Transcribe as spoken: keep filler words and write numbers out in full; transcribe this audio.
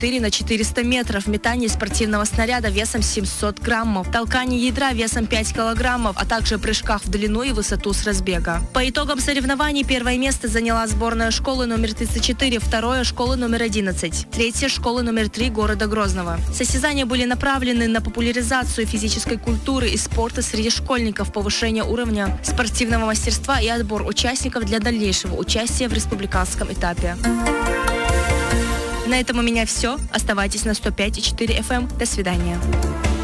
четыре на четыреста метров, метание спортивного снаряда весом семьсот граммов, толкание ядра весом пять килограммов, а также прыжках в длину и высоту с разбега. По итогам соревнований первое место заняла сборная школы номер тридцать четыре, второе школа номер одиннадцать, третье школа номер три города Грозного. Состязания были направлены на популяризацию физической культуры и спорта среди школьников, повышение уровня спортивного мастерства и отбор участников для дальнейшего участия в республиканском этапе. На этом у меня все. Оставайтесь на сто пять и четыре эф эм. До свидания.